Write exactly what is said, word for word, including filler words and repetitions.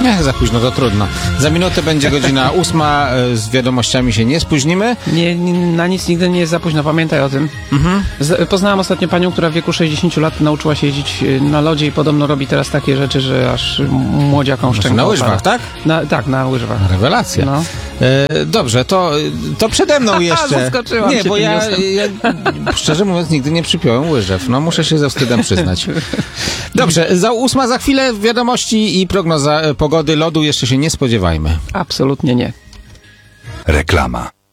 Ech, za późno, to trudno. Za minutę będzie godzina ósma, z wiadomościami się nie spóźnimy. Nie, nie, na nic nigdy nie jest za późno, pamiętaj o tym. Mhm. Z, poznałam ostatnio panią, która w wieku sześćdziesięciu lat nauczyła się jeździć na lodzie i podobno robi teraz takie rzeczy, że aż młodziakom szczęką Na łyżwach, opada. tak? Na, tak, na łyżwach. Rewelacja. No. E, dobrze, to, to przede mną jeszcze. Zaskoczyłam Nie, cię bo tym ja, ja szczerze mówiąc nigdy nie przypiąłem łyżew. No muszę się ze wstydem przyznać. Dobrze, za ósma za chwilę wiadomości i prognoza pogody. Lodu jeszcze się nie spodziewajmy. Absolutnie nie. Reklama.